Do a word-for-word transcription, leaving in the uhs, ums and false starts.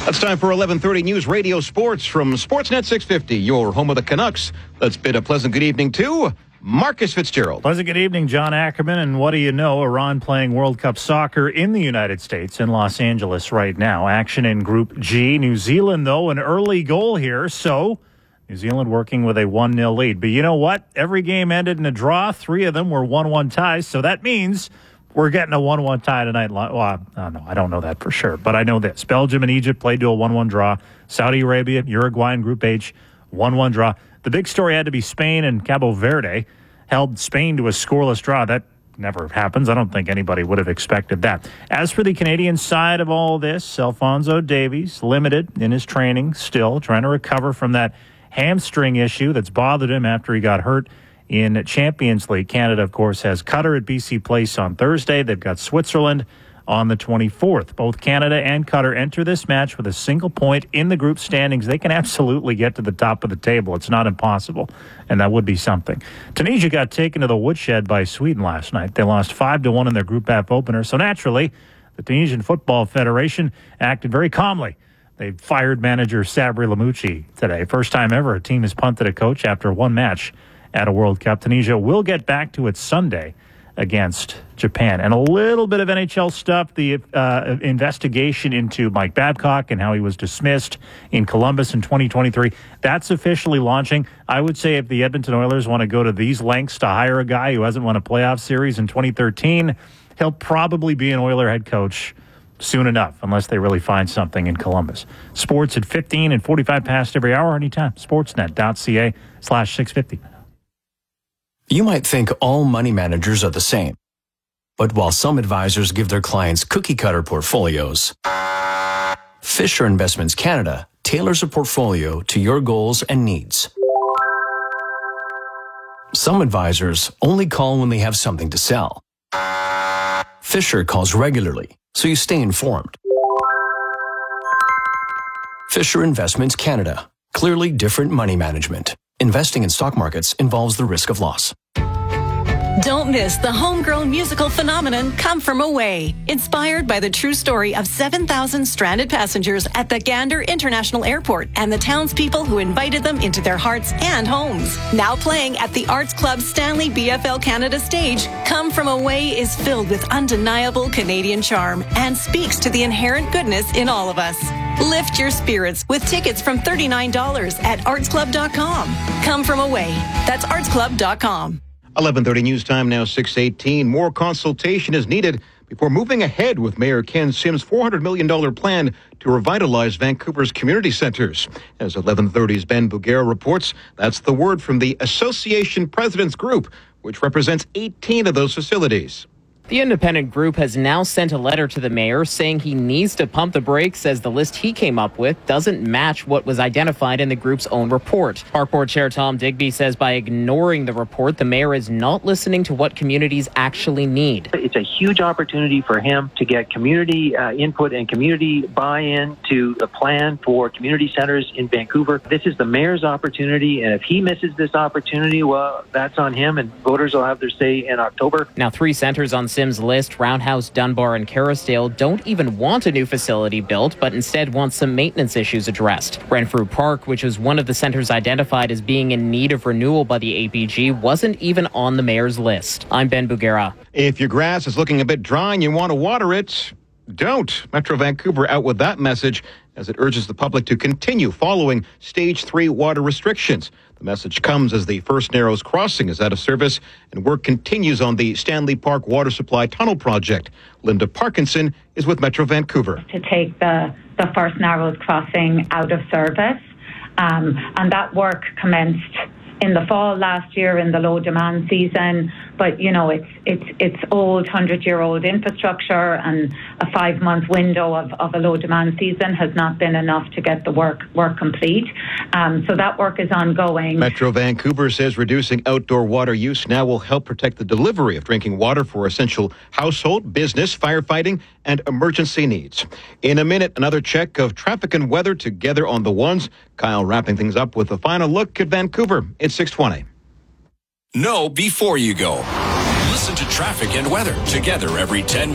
It's time for eleven thirty News Radio Sports from Sportsnet six fifty, your home of the Canucks. Let's bid a pleasant good evening to Marcus Fitzgerald. Pleasant good evening, John Ackerman. And what do you know? Iran playing World Cup soccer in the United States in Los Angeles right now. Action in Group G. New Zealand, though, an early goal here. So New Zealand working with a one nil lead. But you know what? Every game ended in a draw. Three of them were one one ties. So that means we're getting a one one tie tonight. Well, I don't know. I don't know that for sure. But I know this. Belgium and Egypt played to a one one draw. Saudi Arabia, Uruguay in Group H, one one draw. The big story had to be Spain and Cabo Verde held Spain to a scoreless draw. That never happens. I don't think anybody would have expected that. As for the Canadian side of all this, Alphonso Davies, limited in his training, still trying to recover from that hamstring issue that's bothered him after he got hurt in Champions League. Canada, of course, has Qatar at B C Place on Thursday. They've got Switzerland on the twenty-fourth. Both Canada and Qatar enter this match with a single point in the group standings. They can absolutely get to the top of the table. It's not impossible, and that would be something. Tunisia got taken to the woodshed by Sweden last night. They lost five to one in their Group F opener, so naturally, the Tunisian Football Federation acted very calmly. They fired manager Sabri Lamouchi today. First time ever a team has punted a coach after one match at a World Cup. Tunisia will get back to it Sunday against Japan. And a little bit of N H L stuff, the uh, investigation into Mike Babcock and how he was dismissed in Columbus in twenty twenty-three, that's officially launching. I would say if the Edmonton Oilers want to go to these lengths to hire a guy who hasn't won a playoff series in twenty thirteen, he'll probably be an Oiler head coach soon enough, unless they really find something in Columbus. Sports at fifteen and forty-five past every hour, anytime. Sportsnet.ca slash 650. You might think all money managers are the same. But while some advisors give their clients cookie-cutter portfolios, Fisher Investments Canada tailors a portfolio to your goals and needs. Some advisors only call when they have something to sell. Fisher calls regularly, so you stay informed. Fisher Investments Canada. Clearly different money management. Investing in stock markets involves the risk of loss. Don't miss the homegrown musical phenomenon Come From Away. Inspired by the true story of seven thousand stranded passengers at the Gander International Airport and the townspeople who invited them into their hearts and homes. Now playing at the Arts Club Stanley B F L Canada stage, Come From Away is filled with undeniable Canadian charm and speaks to the inherent goodness in all of us. Lift your spirits with tickets from thirty-nine dollars at arts club dot com. Come From Away. That's arts club dot com. eleven thirty News Time now, six eighteen. More consultation is needed before moving ahead with Mayor Ken Sims' four hundred million dollars plan to revitalize Vancouver's community centers. As eleven thirty's Ben Bugera reports, that's the word from the Association Presidents Group, which represents eighteen of those facilities. The independent group has now sent a letter to the mayor saying he needs to pump the brakes as the list he came up with doesn't match what was identified in the group's own report. Park Board Chair Tom Digby says by ignoring the report, the mayor is not listening to what communities actually need. It's a huge opportunity for him to get community uh, input and community buy-in to the plan for community centers in Vancouver. This is the mayor's opportunity, and if he misses this opportunity, well, that's on him, and voters will have their say in October. Now, three centers on Sims' list, Roundhouse, Dunbar, and Kerrisdale, don't even want a new facility built, but instead want some maintenance issues addressed. Renfrew Park, which was one of the centers identified as being in need of renewal by the A P G, wasn't even on the mayor's list. I'm Ben Bugera. If your grass is looking a bit dry and you want to water it, don't. Metro Vancouver out with that message as it urges the public to continue following Stage three water restrictions. The message comes as the First Narrows Crossing is out of service and work continues on the Stanley Park Water Supply Tunnel Project. Linda Parkinson is with Metro Vancouver. To take the, the First Narrows Crossing out of service, um, and that work commenced in the fall last year in the low demand season. But, you know, it's it's it's old, hundred-year-old infrastructure, and a five-month window of, of a low-demand season has not been enough to get the work work complete. Um, so that work is ongoing. Metro Vancouver says reducing outdoor water use now will help protect the delivery of drinking water for essential household, business, firefighting, and emergency needs. In a minute, another check of traffic and weather together on the ones. Kyle wrapping things up with a final look at Vancouver. It's six twenty. Know before you go. Listen to traffic and weather together every ten